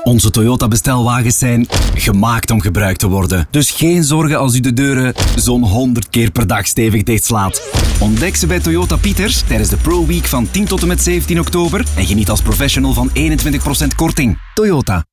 Onze Toyota-bestelwagens zijn gemaakt om gebruikt te worden. Dus geen zorgen als u de deuren zo'n 100 keer per dag stevig dichtslaat. Ontdek ze bij Toyota Pieters tijdens de Pro Week van 10 tot en met 17 oktober en geniet als professional van 21% korting. Toyota.